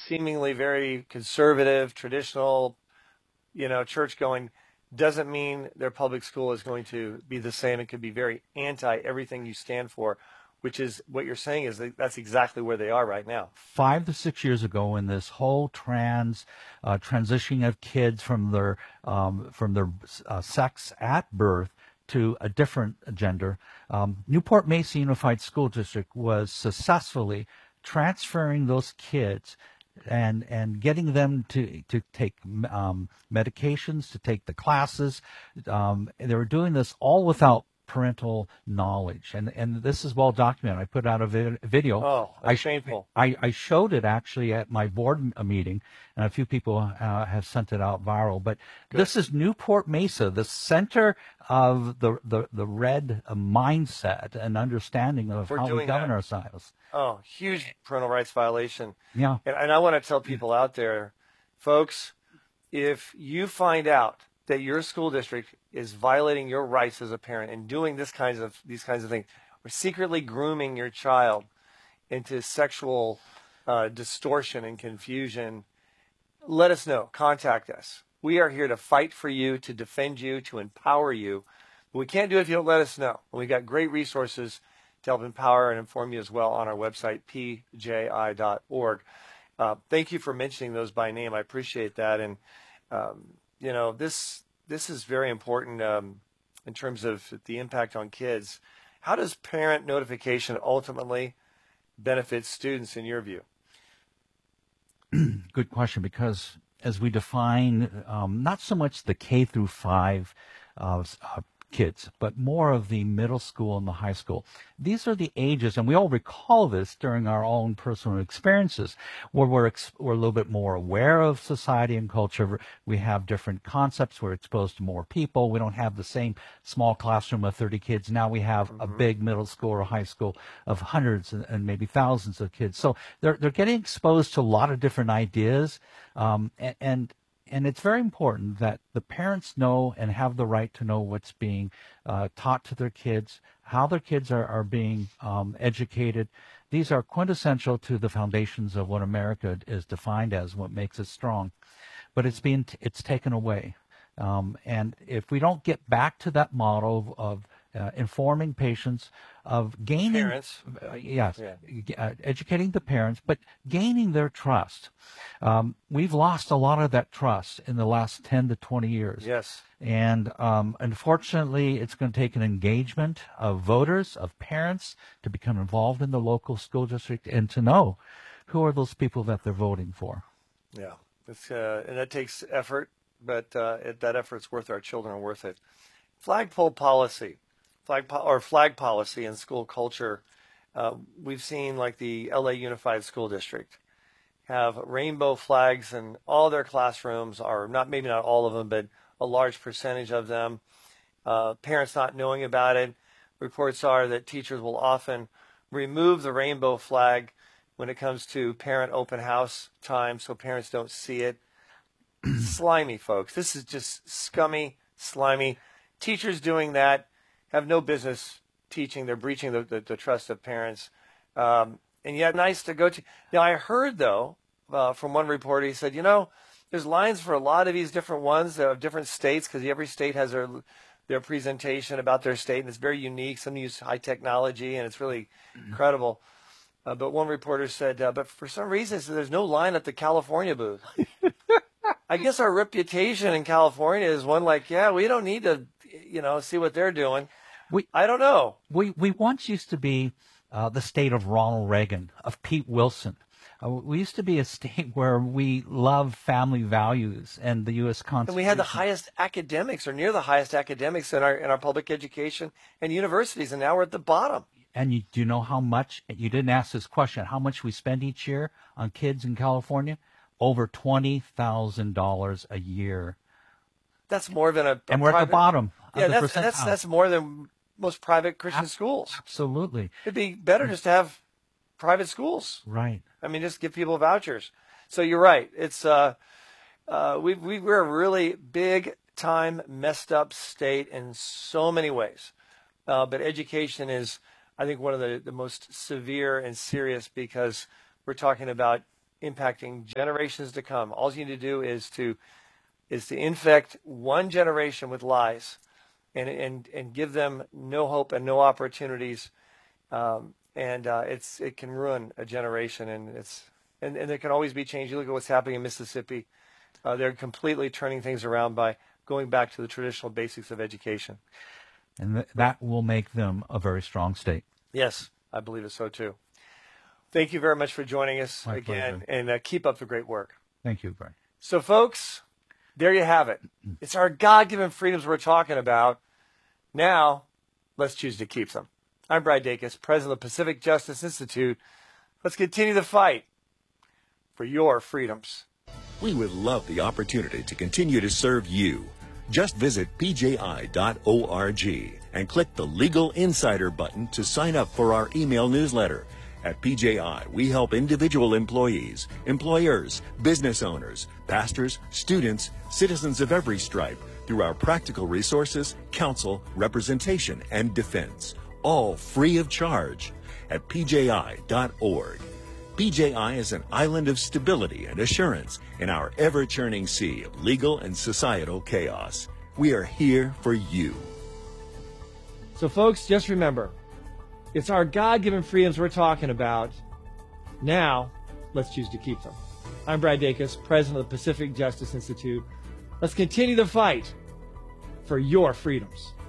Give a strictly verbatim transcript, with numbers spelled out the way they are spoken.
seemingly very conservative, traditional, you know, church going, doesn't mean their public school is going to be the same. It could be very anti everything you stand for, which is what you're saying is that that's exactly where they are right now. Five to six years ago, when this whole trans uh, transitioning of kids from their um, from their uh, sex at birth to a different gender, um, Newport Mesa Unified School District was successfully transferring those kids and and getting them to to take um, medications, to take the classes. Um, they were doing this all without parental knowledge, and and this is well documented. I put out a vi- video. Oh, that's I, shameful. I, I showed it actually at my board m- meeting, and a few people uh, have sent it out viral. But Good. This is Newport Mesa, the center of the the, the red uh, mindset and understanding of We're how we doing govern that. ourselves. Oh, huge parental rights violation. Yeah. And, and I want to tell people out there, folks, if you find out that your school district is violating your rights as a parent and doing this kinds of these kinds of things, or secretly grooming your child into sexual uh, distortion and confusion, let us know. Contact us. We are here to fight for you, to defend you, to empower you. But we can't do it if you don't let us know. And we've got great resources to help empower and inform you as well on our website, p j i dot org. Uh, thank you for mentioning those by name. I appreciate that. And um, you know, this this is very important um, in terms of the impact on kids. How does parent notification ultimately benefit students in your view? Good question, because as we define um, not so much the K through five uh, uh, kids, but more of the middle school and the high school. These are the ages, and we all recall this during our own personal experiences, where we're, ex- we're a little bit more aware of society and culture. We have different concepts. We're exposed to more people. We don't have the same small classroom of thirty kids. Now we have mm-hmm. a big middle school or high school of hundreds and, and maybe thousands of kids. So they're they're getting exposed to a lot of different ideas, um, and, and And it's very important that the parents know and have the right to know what's being uh, taught to their kids, how their kids are, are being um, educated. These are quintessential to the foundations of what America is defined as, what makes it strong. But it's being it's taken away. Um, and if we don't get back to that model of, of uh, informing patients, of gaining Parents. Uh, yes, Yeah. uh, educating the parents, but gaining their trust. Um, we've lost a lot of that trust in the last ten to twenty years. Yes. And um, unfortunately, it's going to take an engagement of voters, of parents, to become involved in the local school district and to know who are those people that they're voting for. Yeah, it's uh, and that takes effort, but uh, it, that effort's worth our children are worth it. Flagpole policy. Flag po- or flag policy in school culture, uh, we've seen like the L A Unified School District have rainbow flags in all their classrooms, or not maybe not all of them, but a large percentage of them. Uh, parents not knowing about it. Reports are that teachers will often remove the rainbow flag when it comes to parent open house time, so parents don't see it. Slimy, folks. This is just scummy, slimy. Teachers doing that have no business teaching. They're breaching the, the, the trust of parents. Um, and yet nice to go to. Now, I heard, though, uh, from one reporter, he said, you know, there's lines for a lot of these different ones of different states, because every state has their their presentation about their state, and it's very unique. Some use high technology, and it's really mm-hmm. incredible. Uh, but one reporter said, uh, but for some reason, so there's no line at the California booth. I guess our reputation in California is one like, yeah, we don't need to, you know, see what they're doing. We, I don't know. We we once used to be uh, the state of Ronald Reagan, of Pete Wilson. Uh, we used to be a state where we love family values and the U S Constitution. And we had the highest academics, or near the highest academics in our in our public education and universities, and now we're at the bottom. And you, do you know how much, you didn't ask this question, how much we spend each year on kids in California? Over twenty thousand dollars a year. That's more than a, a And we're private, at the bottom of yeah, the that's, that's, that's more than most private Christian Ab- schools. Absolutely. It'd be better just to have private schools. Right. I mean, just give people vouchers. So you're right. It's uh, uh, we we we're a really big time messed up state in so many ways. Uh, but education is, I think, one of the, the most severe and serious, because we're talking about impacting generations to come. All you need to do is to is to infect one generation with lies, and and and give them no hope and no opportunities, um, and uh, it's it can ruin a generation, and it's and, and there can always be change. You look at what's happening in Mississippi; uh, they're completely turning things around by going back to the traditional basics of education, and th- that will make them a very strong state. Yes, I believe it so too. Thank you very much for joining us My again, pleasure. and uh, keep up the great work. Thank you, Brad. So, folks, there you have it. It's our God-given freedoms we're talking about. Now, let's choose to keep them. I'm Brad Dacus, president of the Pacific Justice Institute. Let's continue the fight for your freedoms. We would love the opportunity to continue to serve you. Just visit p j i dot org and click the Legal Insider button to sign up for our email newsletter. At P J I, we help individual employees, employers, business owners, pastors, students, citizens of every stripe through our practical resources, counsel, representation, and defense, all free of charge at p j i dot org. P J I is an island of stability and assurance in our ever-churning sea of legal and societal chaos. We are here for you. So, folks, just remember, it's our God-given freedoms we're talking about. Now, let's choose to keep them. I'm Brad Dacus, president of the Pacific Justice Institute. Let's continue the fight for your freedoms.